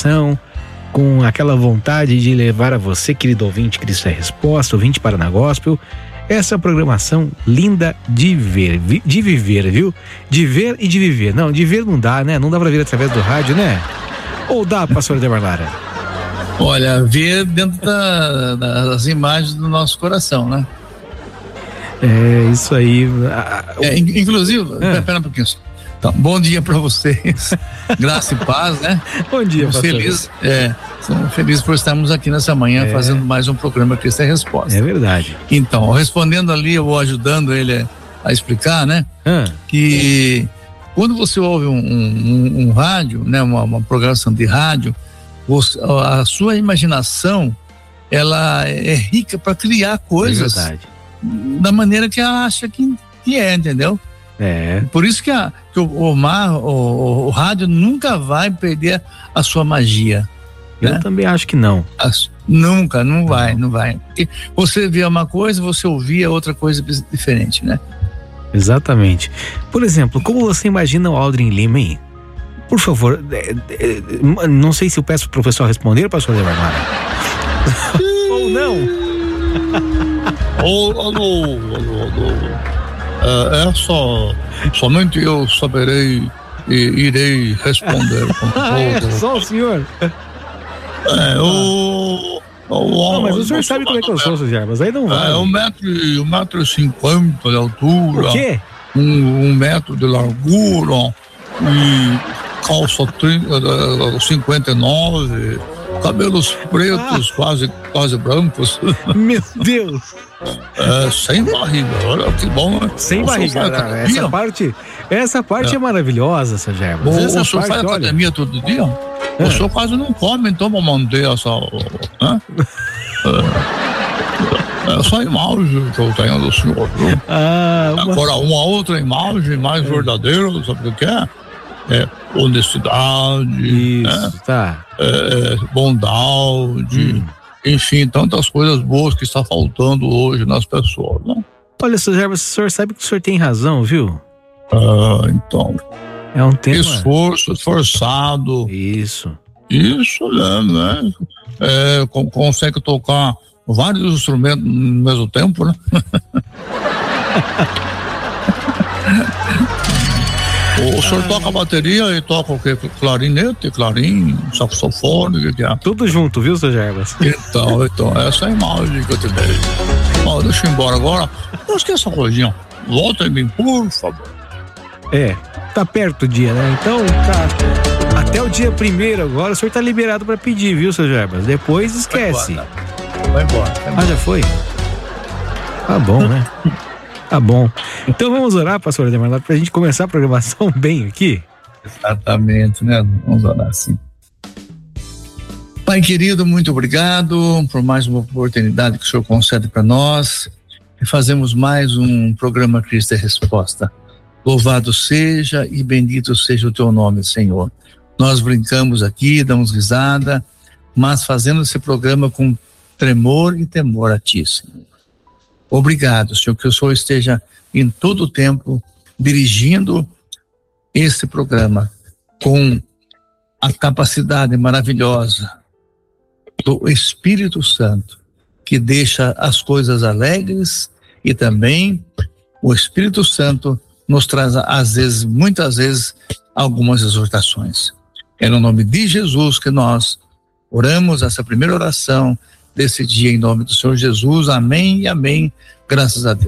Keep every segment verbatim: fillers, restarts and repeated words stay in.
coração, com aquela vontade de levar a você, querido ouvinte, Cristo é Resposta, ouvinte Paraná Gospel, essa programação linda de ver, de viver, viu? De ver e de viver. Não, de ver não dá, né? Não dá pra ver através do rádio, né? Ou dá, pastor Ademar Lara? Olha, ver dentro da, das imagens do nosso coração, né? É, isso aí. É, inclusive, é. Pera um pouquinho. Então, bom dia para vocês. Graça e paz, né? Bom dia, pastor. Feliz, é, Estamos felizes por estarmos aqui nessa manhã é. fazendo mais um programa Cristo é Resposta. É verdade. Então, respondendo ali, eu vou ajudando ele a explicar, né? Ah. Que quando você ouve um, um, um rádio, né? Uma, uma programação de rádio, você, a sua imaginação, ela é rica para criar coisas. É verdade. Da maneira que ela acha que, que é, entendeu? É. Por isso que, a, que o, o, mar, o, o rádio nunca vai perder a sua magia. Eu né? também acho que não. As, nunca, não vai, não, não vai. Porque você via uma coisa, você ouvia outra coisa diferente, né? Exatamente. Por exemplo, como você imagina o Aldrin Lima, hein? Por favor, é, é, não sei se eu peço pro professor responder, pastor Ademar Lara. Ou não? Oh, alô, alô, alô. É, essa, somente eu saberei e irei responder com ah, é, só o senhor? É, o... o não, mas o senhor sabe como é que eu sou, seu Jarbas, aí não vai. É, um metro, um metro e cinquenta de altura. O quê? Um, um metro de largura e calça trinta, cinquenta e nove, cabelos pretos, ah. quase, quase brancos. Meu Deus! É, sem barriga, olha que bom, né? Sem o barriga, né? essa parte, essa parte é, é maravilhosa, seu Jarbas. O, o senhor faz academia todo dia? É. O senhor quase não come, então vou manter essa. Né? É, essa imagem que eu tenho do senhor, viu? Ah, uma... Agora, uma outra imagem mais é. verdadeira, sabe o que é? É honestidade, isso, né? tá. É, bondade, hum. enfim, tantas coisas boas que está faltando hoje nas pessoas, né? Olha, seu Jarbas, o senhor sabe que o senhor tem razão, viu? Ah, então. É um tema. Esforço, esforçado. Isso. Isso, né? né? É, com, consegue tocar vários instrumentos no mesmo tempo, né? O senhor ah, toca bateria e toca o quê? Clarinete, clarim, saxofone, o que é? Tudo junto, viu, seu Jarbas? Então, então, essa é a imagem que eu te dei. Ó, deixa eu ir embora agora. Não esqueça a coisinha. Volta em mim, por favor. É, tá perto o dia, né? Então, tá. Até o dia primeiro agora, o senhor tá liberado pra pedir, viu, seu Jarbas? Depois esquece. Vai embora. Vai embora, vai embora. Ah, já foi? Tá bom, né? Tá bom. Então vamos orar, pastor Ademar Lara, pra gente começar a programação bem aqui? Exatamente, né? Vamos orar assim. Pai querido, muito obrigado por mais uma oportunidade que o Senhor concede para nós e fazemos mais um programa Cristo é Resposta. Louvado seja e bendito seja o teu nome, Senhor. Nós brincamos aqui, damos risada, mas fazendo esse programa com tremor e temor a ti, Senhor. Obrigado, Senhor, que o Senhor esteja em todo o tempo dirigindo esse programa com a capacidade maravilhosa do Espírito Santo, que deixa as coisas alegres, e também o Espírito Santo nos traz, às vezes, muitas vezes, algumas exortações. É no nome de Jesus que nós oramos essa primeira oração desse dia, em nome do Senhor Jesus. Amém e amém. Graças a Deus.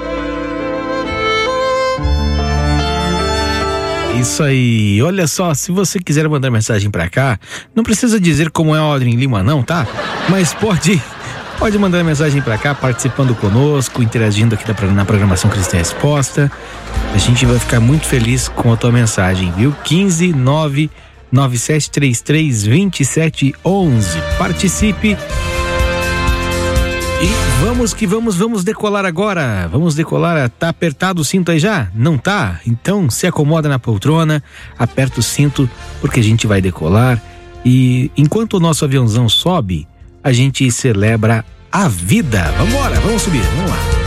Isso aí. Olha só, se você quiser mandar mensagem pra cá, não precisa dizer como é o Aldrin Lima não, tá? Mas pode, pode mandar mensagem pra cá, participando conosco, interagindo aqui na programação Cristo é Resposta. A gente vai ficar muito feliz com a tua mensagem, viu? quinze nove nove sete três três dois sete um um. Participe. E vamos que vamos, vamos decolar agora. Vamos decolar. Tá apertado o cinto aí já? Não tá? Então se acomoda na poltrona, aperta o cinto, porque a gente vai decolar. E enquanto o nosso aviãozão sobe, a gente celebra a vida. Vambora, vamos subir, vamos lá.